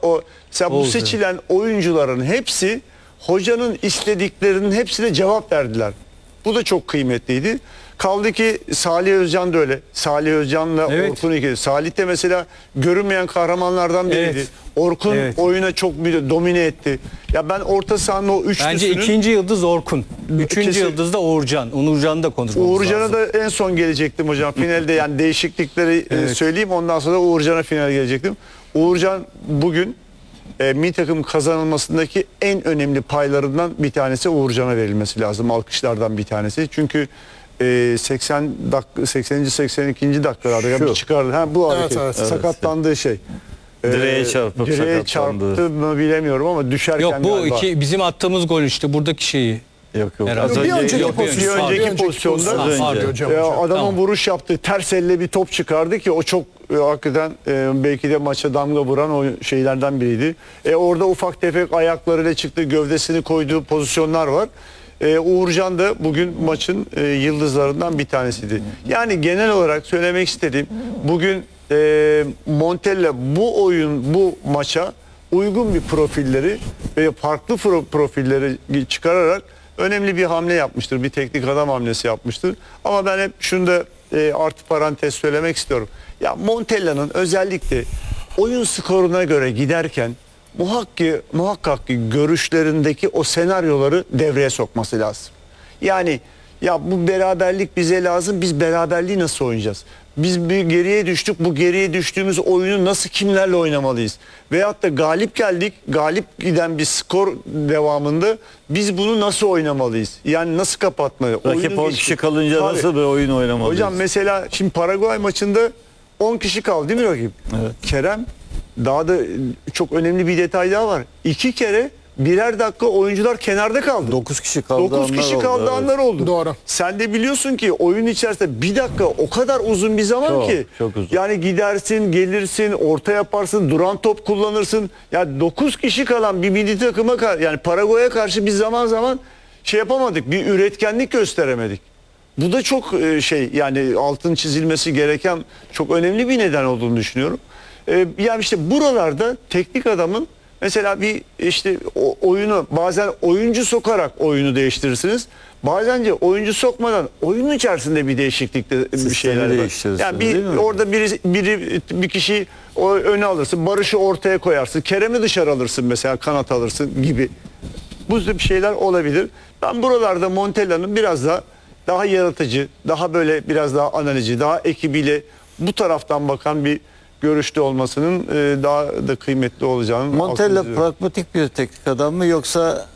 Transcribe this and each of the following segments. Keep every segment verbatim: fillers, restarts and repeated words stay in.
o mesela bu Oğuz, seçilen oyuncuların hepsi hocanın istediklerinin hepsine cevap verdiler. Bu da çok kıymetliydi. Kaldı ki Salih Özcan da öyle. Salih Özcan'la Evet. Orkun ikili. Salih de mesela görünmeyen kahramanlardan biriydi. Evet. Orkun Evet. oyuna çok bir domine etti. Ya ben orta sahanın o üçlüsünün... Bence ikinci yıldız Orkun. Üçüncü Kesin- yıldız da Uğurcan. Uğurcan'ı da konuşmamız Uğurcan'a lazım. da en son gelecektim hocam. Finalde yani değişiklikleri e, Evet. söyleyeyim. Ondan sonra Uğurcan'a final gelecektim. Uğurcan bugün e, milli takım kazanılmasındaki en önemli paylarından bir tanesi Uğurcan'a verilmesi lazım. Alkışlardan bir tanesi. Çünkü e, seksen dak sekseninci seksen ikinci dakikalarda Şu. bir çıkardı. Ha, bu Evet, hareket. evet, evet. Sakatlandığı şey. E, Direğe çarpıp direğe sakatlandı. çarptı mı bilemiyorum ama düşerken Yok bu galiba. iki bizim attığımız gol işte buradaki şeyi. Yok yok. Herhalde. Az Bir önce, önceki yok, pozisyon. Bir önceki, Bir önceki pozisyonda pozisyon. Az Pardon. önce. Ya hocam. adamın Tamam. vuruş yaptığı ters elle bir top çıkardı ki o çok e, hakikaten e, belki de maça damga vuran o şeylerden biriydi. E, orada ufak tefek ayaklarıyla çıktı, gövdesini koyduğu pozisyonlar var. E, Uğurcan da bugün maçın e, yıldızlarından bir tanesiydi. Yani genel olarak söylemek istediğim bugün e, Montella bu oyun bu maça uygun bir profilleri ve farklı pro- profilleri çıkararak önemli bir hamle yapmıştır. Bir teknik adam hamlesi yapmıştır. Ama ben hep şunu da e, artı parantez söylemek istiyorum. Ya Montella'nın özellikle oyun skoruna göre giderken muhakkak, muhakkak ki görüşlerindeki o senaryoları devreye sokması lazım. Yani ya bu beraberlik bize lazım. Biz beraberliği nasıl oynayacağız? Biz bir geriye düştük. Bu geriye düştüğümüz oyunu nasıl kimlerle oynamalıyız? Veyahut da galip geldik. Galip giden bir skor devamında biz bunu nasıl oynamalıyız? Yani nasıl kapatmalıyız? Rakip on kişi kalınca Tabii. nasıl bir oyun oynamalıyız? Hocam mesela şimdi Paraguay maçında on kişi kaldı değil mi rakip? Evet. Kerem daha da çok önemli bir detay daha var. İki kere birer dakika oyuncular kenarda kaldı. dokuz kişi kaldı dokuz anlar kişi oldu, kaldı evet. anlar oldu. Doğru. Sen de biliyorsun ki oyun içerisinde bir dakika o kadar uzun bir zaman Çok, ki. çok uzun. Yani gidersin, gelirsin, orta yaparsın, duran top kullanırsın. Ya dokuz kişi kalan bir milli takıma kar- yani Paraguay'a karşı biz zaman zaman şey yapamadık. Bir üretkenlik gösteremedik. Bu da çok e, şey yani altın çizilmesi gereken çok önemli bir neden olduğunu düşünüyorum. E, yani işte buralarda teknik adamın mesela bir işte o, oyunu bazen oyuncu sokarak oyunu değiştirirsiniz. Bazen de oyuncu sokmadan oyunun içerisinde bir değişiklikte bir Sistemi şeyler var. değiştirirsiniz, Yani değil bir mi? orada biri, biri bir kişi o öne alırsın, Barış'ı ortaya koyarsın, Kerem'i dışarı alırsın mesela kanat alırsın gibi. Bu tip şeyler olabilir. Ben buralarda Montella'nın biraz da daha yaratıcı, daha böyle biraz daha analici, daha ekibiyle bu taraftan bakan bir görüşte olmasının e, daha da kıymetli olacağını Montella altını pragmatik bir teknik adam mı yoksa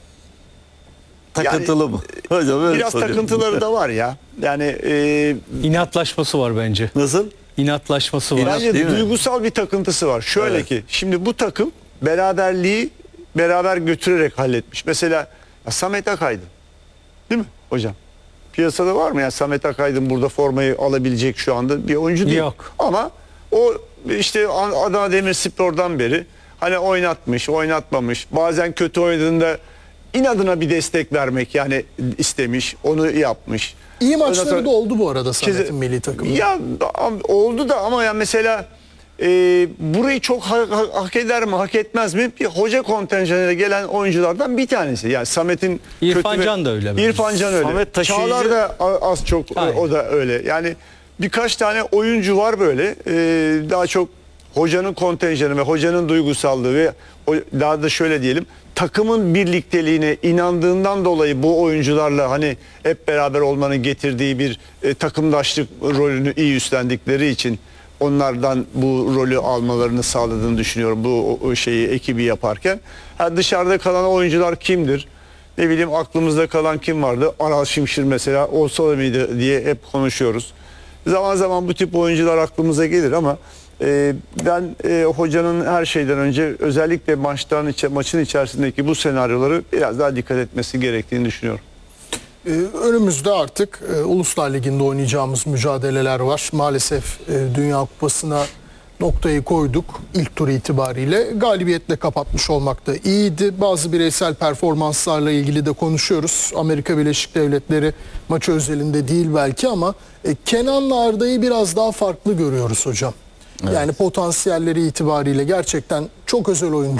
takıntılı mı? Hocam öyle biraz soruyorum. takıntıları da var ya. Yani e, İnatlaşması var bence. Nasıl? İnatlaşması var. bence değil mi? duygusal bir takıntısı var. Şöyle Evet. ki şimdi bu takım beraberliği beraber götürerek halletmiş. Mesela ya Samet Akaydın değil mi hocam? Piyasada var mı ya Samet Akaydın burada formayı alabilecek şu anda bir oyuncu değil. Yok. Ama o işte Adana Demirspor'dan beri hani oynatmış, oynatmamış. Bazen kötü oynadığında inadına bir destek vermek yani istemiş, onu yapmış. İyi Ondan maçları sonra- da oldu bu arada Samet'in Keze- milli takımında. Ya da- oldu da ama ya mesela e, burayı çok ha- ha- hak eder mi, hak etmez mi? Bir hoca kontenjanıyla gelen oyunculardan bir tanesi. Yani Samet'in İrfan kötü ve- Can da öyle bence. İrfan Can öyle. Samet taşıyıcı- Çağlar da a- az çok Aynen. o da öyle. Yani birkaç tane oyuncu var böyle. e, daha çok hocanın kontenjanı ve hocanın duygusallığı ve o, daha da şöyle diyelim takımın birlikteliğine inandığından dolayı bu oyuncularla hani hep beraber olmanın getirdiği bir e, takımdaşlık rolünü iyi üstlendikleri için onlardan bu rolü almalarını sağladığını düşünüyorum bu o, o şeyi ekibi yaparken. Ha, dışarıda kalan oyuncular kimdir? Ne bileyim aklımızda kalan kim vardı? Aral Şimşir mesela olsa mıydı diye hep konuşuyoruz. Zaman zaman bu tip oyuncular aklımıza gelir ama e, ben e, hocanın her şeyden önce özellikle maçların içe, maçın içerisindeki bu senaryoları biraz daha dikkat etmesi gerektiğini düşünüyorum. Ee, önümüzde artık e, Uluslar Ligi'nde oynayacağımız mücadeleler var. Maalesef e, Dünya Kupası'na noktayı koyduk ilk tur itibariyle. Galibiyetle kapatmış olmak da iyiydi. Bazı bireysel performanslarla ilgili de konuşuyoruz. Amerika Birleşik Devletleri maçı özelinde değil belki ama e, Kenan'la Arda'yı biraz daha farklı görüyoruz hocam. Yani potansiyelleri itibariyle gerçekten çok özel oyuncu.